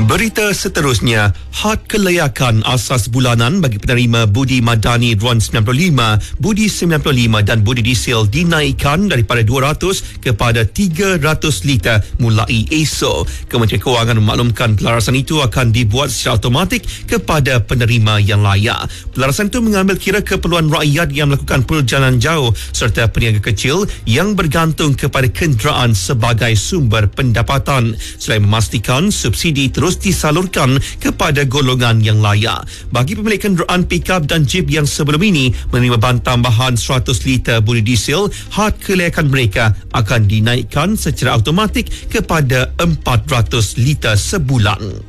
Berita seterusnya, had kelayakan asas bulanan bagi penerima budi madani RON 95, budi 95 dan budi diesel dinaikkan daripada 200 kepada 300 liter mulai esok. Kementerian Kewangan memaklumkan pelarasan itu akan dibuat secara automatik kepada penerima yang layak. Pelarasan itu mengambil kira keperluan rakyat yang melakukan perjalanan jauh serta peniaga kecil yang bergantung kepada kenderaan sebagai sumber pendapatan. Selain memastikan subsidi terus disalurkan kepada golongan yang layak. Bagi pemilik kenderaan pikap dan jeep yang sebelum ini menerima bahan tambahan 100 liter budi diesel, had kelayakan mereka akan dinaikkan secara automatik kepada 400 liter sebulan.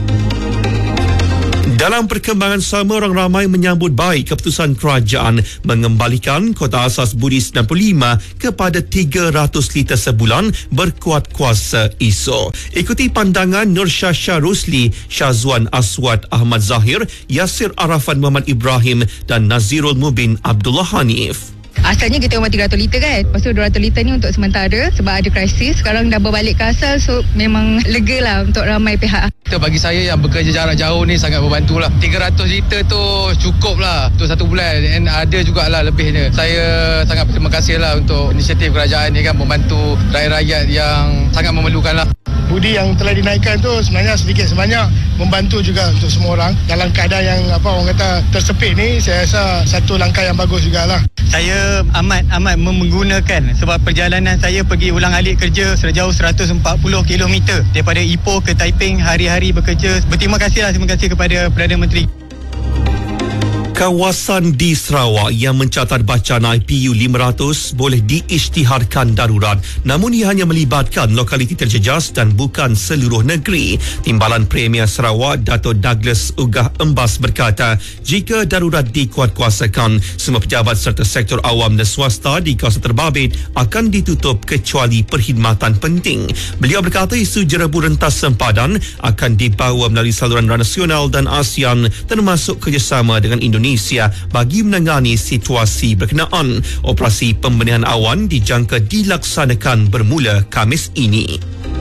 Dalam perkembangan sama, orang ramai menyambut baik keputusan kerajaan mengembalikan kota asas budi 95 kepada 300 liter sebulan berkuat kuasa esok. Ikuti pandangan Nur Syah Rusli, Syazwan Aswad Ahmad Zahir, Yasir Arafan Muhammad Ibrahim dan Nazirul Mubin Abdullah Hanif. Asalnya kita memang 300 liter kan. Lepas tu 200 liter ni untuk sementara sebab ada krisis. Sekarang dah berbalik ke asal, so memang lega lah untuk ramai pihak. Bagi saya yang bekerja jarak jauh ni sangat membantu lah. 300 liter tu cukup lah untuk satu bulan, dan ada jugalah lebihnya. Saya sangat berterima kasih lah untuk inisiatif kerajaan ni kan, membantu rakyat-rakyat yang sangat memerlukan lah. Budi yang telah dinaikkan tu sebenarnya sedikit sebanyak membantu juga untuk semua orang. Dalam keadaan yang orang kata tersepit ni, saya rasa satu langkah yang bagus jugalah. Saya amat menggunakan sebab perjalanan saya pergi ulang-alik kerja sejauh 140 km daripada Ipoh ke Taiping, hari-hari bekerja. Terima kasih kepada Perdana Menteri. Kawasan di Sarawak yang mencatat bacaan IPU 500 boleh diisytiharkan darurat, namun ia hanya melibatkan lokaliti terjejas dan bukan seluruh negeri. Timbalan Premier Sarawak Dato' Douglas Ugah Embas berkata, jika darurat dikuatkuasakan, semua pejabat serta sektor awam dan swasta di kawasan terbabit akan ditutup kecuali perkhidmatan penting. Beliau berkata isu jerebu rentas sempadan akan dibawa melalui saluran nasional dan ASEAN, termasuk kerjasama dengan Indonesia bagi menangani situasi berkenaan. Operasi pembenihan awan dijangka dilaksanakan bermula Khamis ini.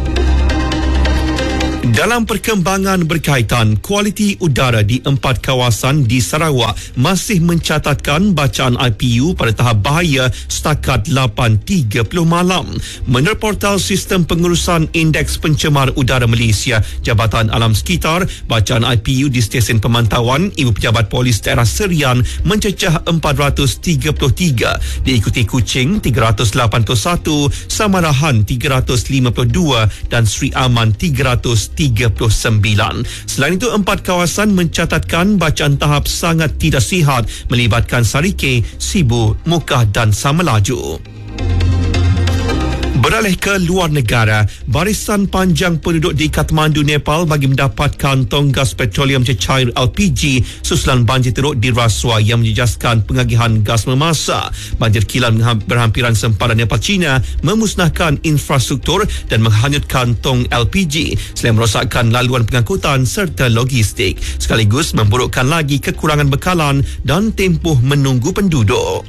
Dalam perkembangan berkaitan, kualiti udara di 4 kawasan di Sarawak masih mencatatkan bacaan IPU pada tahap bahaya setakat 8.30 malam. Menurut portal Sistem Pengurusan Indeks Pencemar Udara Malaysia, Jabatan Alam Sekitar, bacaan IPU di stesen pemantauan Ibu Pejabat Polis Daerah Serian mencecah 433, diikuti Kuching 381, Samarahan 352 dan Sri Aman 339. Selain itu, 4 kawasan mencatatkan bacaan tahap sangat tidak sihat melibatkan Sarike, Sibu, Mukah dan Samelaju. Beralih ke luar negara, barisan panjang penduduk di Kathmandu, Nepal bagi mendapatkan tong gas petroleum cecair LPG susulan banjir teruk di Raswa yang menjejaskan pengagihan gas memasak. Banjir kilat berhampiran sempadan Nepal China memusnahkan infrastruktur dan menghanyutkan tong LPG selain merosakkan laluan pengangkutan serta logistik, sekaligus memburukkan lagi kekurangan bekalan dan tempoh menunggu penduduk.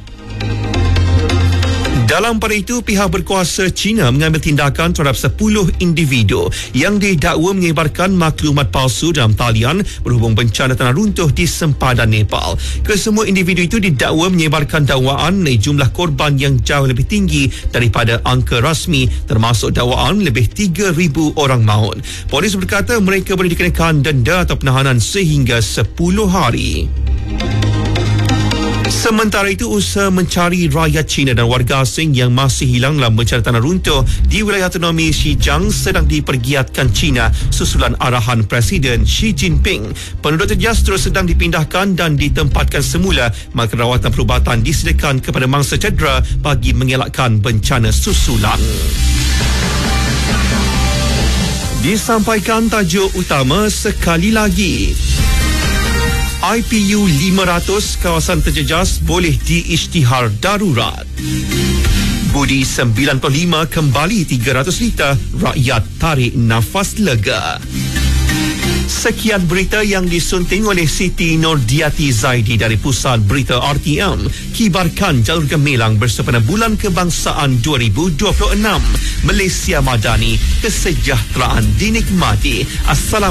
Dalam pada itu, pihak berkuasa China mengambil tindakan terhadap 10 individu yang didakwa menyebarkan maklumat palsu dalam talian berhubung bencana tanah runtuh di sempadan Nepal. Kesemua individu itu didakwa menyebarkan dakwaan jumlah korban yang jauh lebih tinggi daripada angka rasmi, termasuk dakwaan lebih 3,000 orang maut. Polis berkata mereka boleh dikenakan denda atau penahanan sehingga 10 hari. Sementara itu, usaha mencari rakyat China dan warga asing yang masih hilang dalam bencana tanah runtuh di wilayah autonomi Xinjiang sedang dipergiatkan China susulan arahan Presiden Xi Jinping. Penduduk terjejas terus sedang dipindahkan dan ditempatkan semula, maka rawatan perubatan disediakan kepada mangsa cedera bagi mengelakkan bencana susulan. Disampaikan tajuk utama sekali lagi. IPU 500 kawasan terjejas boleh diisytihar darurat. Budi 95 kembali 300 liter, rakyat tarik nafas lega. Sekian berita yang disunting oleh Siti Nordiati Zaidi dari Pusat Berita RTM. Kibarkan jalur gemilang bersempena Bulan Kebangsaan 2026. Malaysia Madani, kesejahteraan dinikmati. Assalamualaikum.